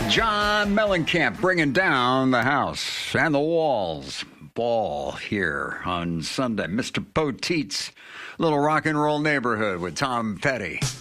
John Mellencamp bringing down the house and the walls. Ball here on Sunday. Mr. Poteet's Little Rock and Roll Neighborhood with Tom Petty.